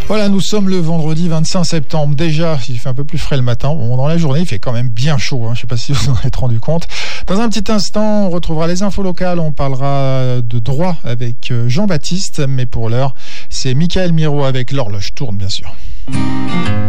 Voilà, nous sommes le vendredi 25 septembre. Déjà, il fait un peu plus frais le matin. Bon, dans la journée, il fait quand même bien chaud. Je ne sais pas si vous en êtes rendu compte. Dans un petit instant, on retrouvera les infos locales. On parlera de droit avec Jean-Baptiste. Mais pour l'heure, c'est Michael Miro avec l'horloge tourne, bien sûr.